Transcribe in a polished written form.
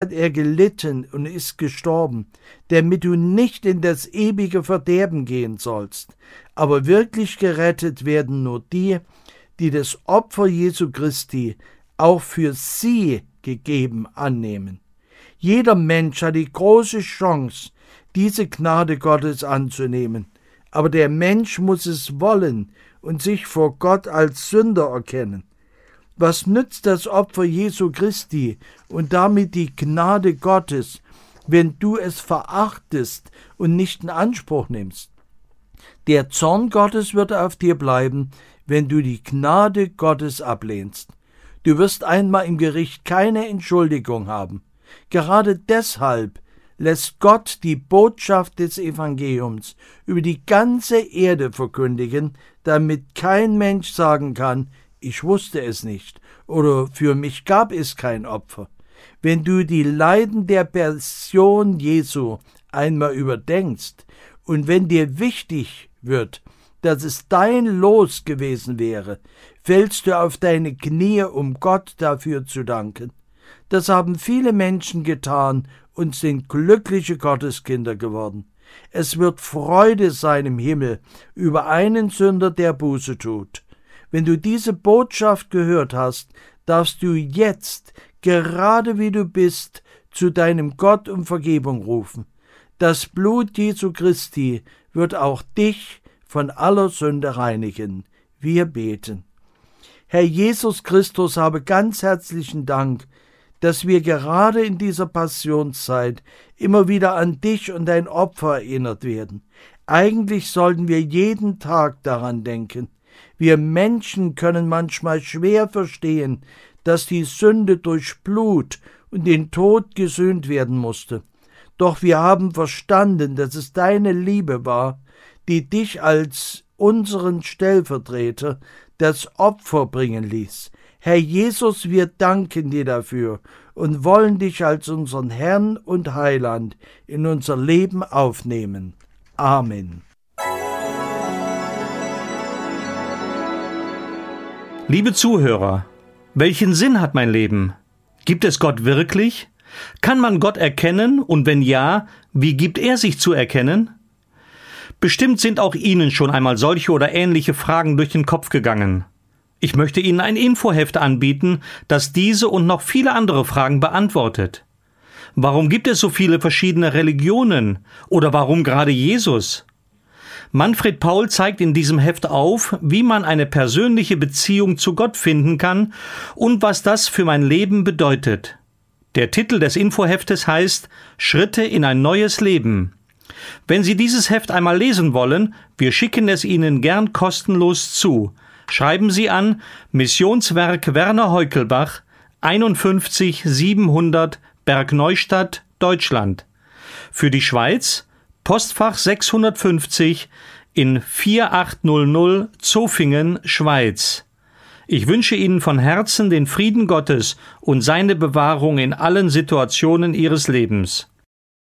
hat er gelitten und ist gestorben, damit du nicht in das ewige Verderben gehen sollst. Aber wirklich gerettet werden nur die, die das Opfer Jesu Christi auch für sie gegeben annehmen. Jeder Mensch hat die große Chance, diese Gnade Gottes anzunehmen. Aber der Mensch muss es wollen und sich vor Gott als Sünder erkennen. Was nützt das Opfer Jesu Christi und damit die Gnade Gottes, wenn du es verachtest und nicht in Anspruch nimmst? Der Zorn Gottes wird auf dir bleiben, wenn du die Gnade Gottes ablehnst. Du wirst einmal im Gericht keine Entschuldigung haben. Gerade deshalb lässt Gott die Botschaft des Evangeliums über die ganze Erde verkündigen, damit kein Mensch sagen kann, ich wusste es nicht oder für mich gab es kein Opfer. Wenn du die Leiden der Passion Jesu einmal überdenkst und wenn dir wichtig wird, dass es dein Los gewesen wäre, fällst du auf deine Knie, um Gott dafür zu danken. Das haben viele Menschen getan und sind glückliche Gotteskinder geworden. Es wird Freude sein im Himmel über einen Sünder, der Buße tut. Wenn du diese Botschaft gehört hast, darfst du jetzt, gerade wie du bist, zu deinem Gott um Vergebung rufen. Das Blut Jesu Christi wird auch dich von aller Sünde reinigen. Wir beten. Herr Jesus Christus, habe ganz herzlichen Dank, dass wir gerade in dieser Passionszeit immer wieder an dich und dein Opfer erinnert werden. Eigentlich sollten wir jeden Tag daran denken. Wir Menschen können manchmal schwer verstehen, dass die Sünde durch Blut und den Tod gesühnt werden musste. Doch wir haben verstanden, dass es deine Liebe war, die dich als unseren Stellvertreter das Opfer bringen ließ. Herr Jesus, wir danken dir dafür und wollen dich als unseren Herrn und Heiland in unser Leben aufnehmen. Amen. Liebe Zuhörer, welchen Sinn hat mein Leben? Gibt es Gott wirklich? Kann man Gott erkennen und wenn ja, wie gibt er sich zu erkennen? Bestimmt sind auch Ihnen schon einmal solche oder ähnliche Fragen durch den Kopf gegangen. Ich möchte Ihnen ein Infoheft anbieten, das diese und noch viele andere Fragen beantwortet. Warum gibt es so viele verschiedene Religionen? Oder warum gerade Jesus? Manfred Paul zeigt in diesem Heft auf, wie man eine persönliche Beziehung zu Gott finden kann und was das für mein Leben bedeutet. Der Titel des Infoheftes heißt »Schritte in ein neues Leben«. Wenn Sie dieses Heft einmal lesen wollen, wir schicken es Ihnen gern kostenlos zu. Schreiben Sie an Missionswerk Werner Heukelbach, 51 700 Bergneustadt, Deutschland. Für die Schweiz Postfach 650 in 4800 Zofingen, Schweiz. Ich wünsche Ihnen von Herzen den Frieden Gottes und seine Bewahrung in allen Situationen Ihres Lebens.